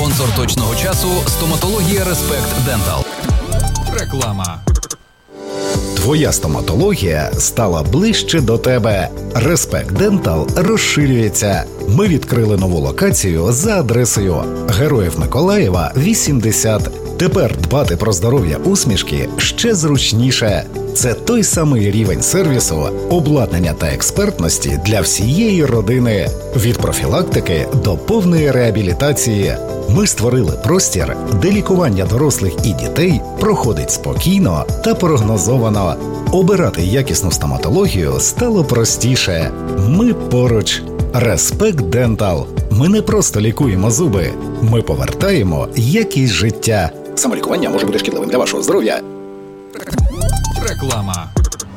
Спонсор точного часу – стоматологія Респект Дентал. Реклама. Твоя стоматологія стала ближче до тебе. Респект Дентал розширюється. Ми відкрили нову локацію за адресою Героїв Миколаєва, 80. Тепер дбати про здоров'я усмішки ще зручніше. Це той самий рівень сервісу, обладнання та експертності для всієї родини. Від профілактики до повної реабілітації. Ми створили простір, де лікування дорослих і дітей проходить спокійно та прогнозовано. Обирати якісну стоматологію стало простіше. Ми поруч. Респект Дентал. Ми не просто лікуємо зуби. Ми повертаємо якість життя. Самолікування може бути шкідливим для вашого здоров'я. Реклама.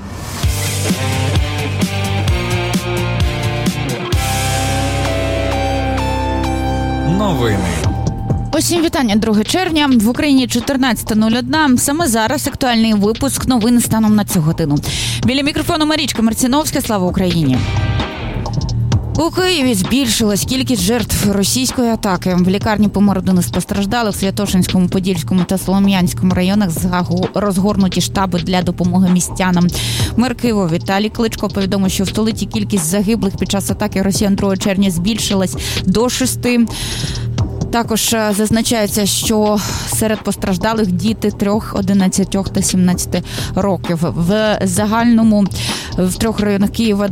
Новини. Усім вітання, 2 червня. В Україні 14:01. Саме зараз актуальний випуск новин станом на цю годину. Біля мікрофону Марічка Марціновська. Слава Україні! У Києві збільшилась кількість жертв російської атаки. В лікарні помер один із постраждалих. В Святошинському, Подільському та Солом'янському районах розгорнуті штаби для допомоги містянам. Мер Києва Віталій Кличко повідомив, що в столиці кількість загиблих під час атаки росіян 2 червня збільшилась до 6. Також зазначається, що серед постраждалих діти 3, 11 та 17 років. В загальному в 3 районах Києва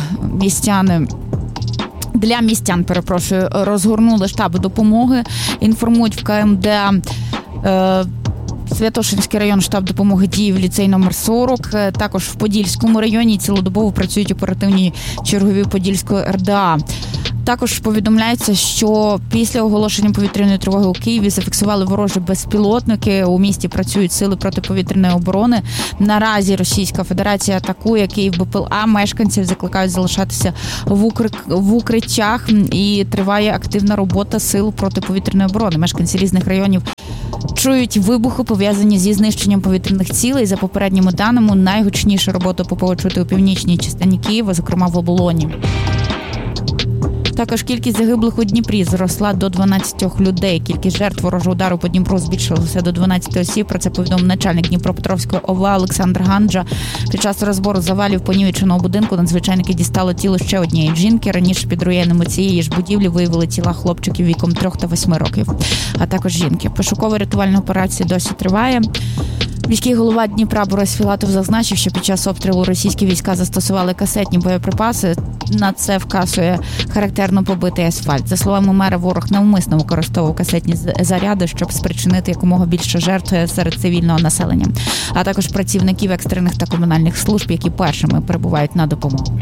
для містян, розгорнули штаби допомоги. Інформують в КМДА. Святошинський район, штаб допомоги діє в ліцей номер 40. Також в Подільському районі цілодобово працюють оперативні чергові Подільської РДА. Також повідомляється, що після оголошення повітряної тривоги у Києві зафіксували ворожі безпілотники. У місті працюють сили протиповітряної оборони. Наразі Російська Федерація атакує Київ БПЛА. Мешканців закликають залишатися в укриттях. І триває активна робота сил протиповітряної оборони. Мешканці різних районів чують вибухи, пов'язані зі знищенням повітряних цілей. За попередніми даними, найгучніша робота ППО чути у північній частині Києва, зокрема в Оболоні. Також кількість загиблих у Дніпрі зросла до 12 людей. Кількість жертв ворожого удару по Дніпру збільшилася до 12 осіб. Про це повідомив начальник Дніпропетровської ОВА Олександр Ганджа. Під час розбору завалів понівеченого будинку надзвичайники дістали тіло ще однієї жінки. Раніше під руїнами цієї ж будівлі виявили тіла хлопчиків віком 3 та 8 років, а також жінки. Пошуково-рятувальна операція досі триває. Міський голова Дніпра Борис Філатов зазначив, що під час обстрілу російські війська застосували касетні боєприпаси. На це вказує характерно побитий асфальт. За словами мера, ворог навмисно використовував касетні заряди, щоб спричинити якомога більше жертв серед цивільного населення, а також працівників екстрених та комунальних служб, які першими прибувають на допомогу.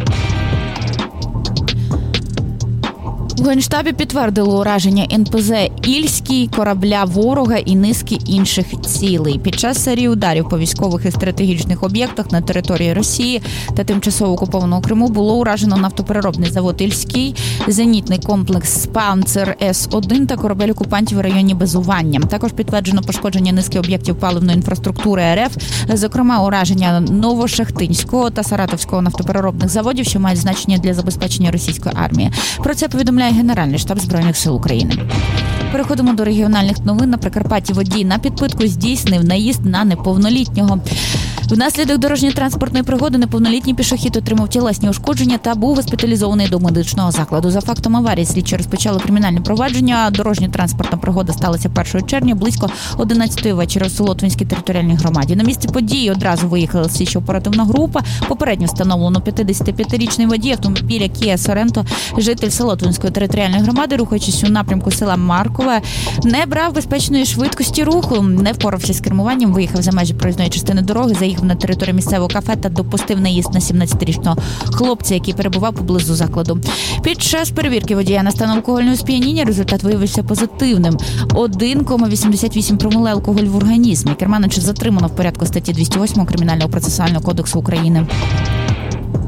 У Генштабі підтвердили ураження НПЗ «Ільський», корабля ворога і низки інших цілей. Під час серії ударів по військових і стратегічних об'єктах на території Росії та тимчасово окупованого Криму було уражено нафтопереробний завод «Ільський», зенітний комплекс «Панцер С-1» та корабель окупантів у районі базування. Також підтверджено пошкодження низки об'єктів паливної інфраструктури РФ, зокрема ураження Новошахтинського та Саратовського нафтопереробних заводів, що мають значення для забезпечення російської армії. Про це повідомляє Генеральний штаб Збройних сил України. Переходимо до регіональних новин. На Прикарпатті водій на підпитку здійснив наїзд на неповнолітнього. Внаслідок дорожньо-транспортної пригоди неповнолітній пішохід отримав тілесні ушкодження та був госпіталізований до медичного закладу. За фактом аварії слідчі розпочали кримінальне провадження. Дорожньо-транспортна пригода сталася 1 червня близько 11-ї вечора у Солотвинській територіальній громаді. На місце події одразу виїхала слідчо-оперативна група. Попередньо встановлено 55-річний водій автомобіля Kia Sorento, житель Солотвинської територіальної громади, рухаючись у напрямку села Маркове, не брав безпечної швидкості руху, не впорався з кермуванням, виїхав за межі проїзної частини дороги, заїхав на територію місцевого кафе та допустив наїзд на 17-річного хлопця, який перебував поблизу закладу. Під час перевірки водія на стан алкогольного сп'яніння результат виявився позитивним. 1,88 промилле алкоголь в організмі. Керманича затримано в порядку статті 208 Кримінального процесуального кодексу України.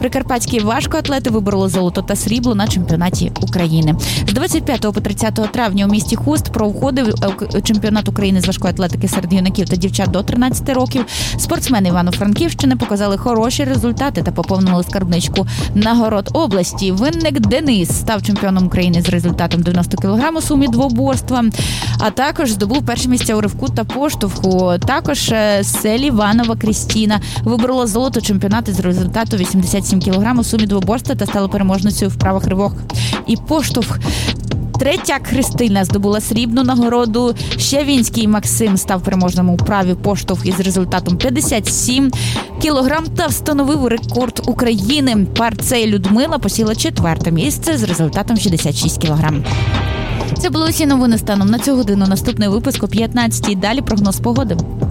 Прикарпатські важкоатлети вибороли золото та срібло на чемпіонаті України. З 25 по 30 травня у місті Хуст проходив чемпіонат України з важкої атлетики серед юнаків та дівчат до 13 років. Спортсмени Івано-Франківщини показали хороші результати та поповнили скарбничку нагород області. Винник Денис став чемпіоном України з результатом 90 кг у сумі двоборства, а також здобув перше місце у ривку та поштовху. Також Селіванова Крістіна виборола золото чемпіонату з результату 87 кг у сумі двоборства та стала переможницею в вправах ривок і поштовх. Третяк Христина здобула срібну нагороду. Щавінський Максим став переможним у вправі поштовх із результатом 57 кг та встановив рекорд України. Парцей Людмила посіла 4-те місце з результатом 66 кг. Це були усі новини станом на цю годину. Наступний випуск о 15-й. Далі прогноз погоди.